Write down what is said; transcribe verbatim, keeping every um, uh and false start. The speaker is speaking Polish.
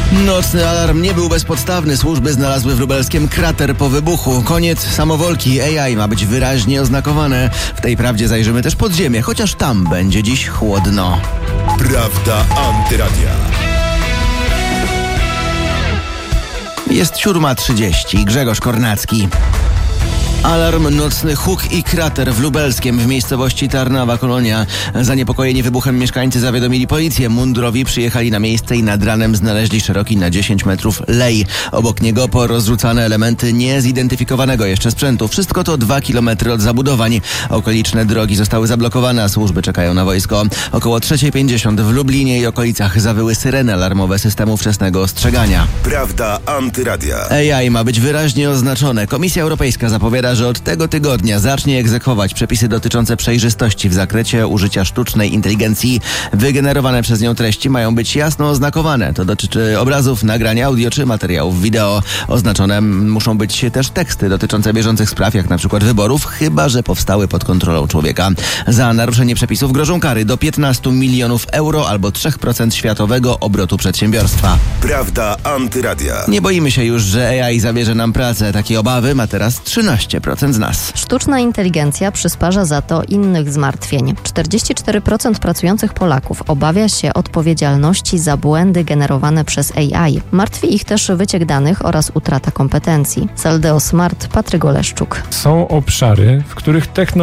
Nocny alarm nie był bezpodstawny. Służby znalazły w lubelskiem krater po wybuchu. Koniec samowolki. A I ma być wyraźnie oznakowane. W tej prawdzie zajrzymy też pod ziemię, chociaż tam będzie dziś chłodno. Prawda Antyradia. Jest siódma trzydzieści. Grzegorz Kornacki. Alarm nocny, huk i krater w Lubelskiem w miejscowości Tarnawa Kolonia. Zaniepokojeni wybuchem mieszkańcy zawiadomili policję. Mundurowi przyjechali na miejsce i nad ranem znaleźli szeroki na dziesięć metrów lej. Obok niego porozrzucane elementy niezidentyfikowanego jeszcze sprzętu. Wszystko to dwa kilometry od zabudowań. Okoliczne drogi zostały zablokowane, a służby czekają na wojsko. Około trzecia pięćdziesiąt w Lublinie i okolicach zawyły syreny alarmowe systemu wczesnego ostrzegania. Prawda Antyradia. A I ma być wyraźnie oznaczone. Komisja Europejska zapowiada, że od tego tygodnia zacznie egzekwować przepisy dotyczące przejrzystości w zakresie użycia sztucznej inteligencji. Wygenerowane przez nią treści mają być jasno oznakowane. To dotyczy obrazów, nagrań audio czy materiałów wideo. Oznaczone muszą być też teksty dotyczące bieżących spraw, jak na przykład wyborów, chyba że powstały pod kontrolą człowieka. Za naruszenie przepisów grożą kary do piętnastu milionów euro albo trzy procent światowego obrotu przedsiębiorstwa. Prawda Antyradia. Nie boimy się już, że A I zabierze nam pracę. Takie obawy ma teraz trzynaście procent z nas. Sztuczna inteligencja przysparza za to innych zmartwień. czterdzieści cztery procent pracujących Polaków obawia się odpowiedzialności za błędy generowane przez A I. Martwi ich też wyciek danych oraz utrata kompetencji. Z Aldeo Smart, Patryk Oleszczuk. Są obszary, w których technologia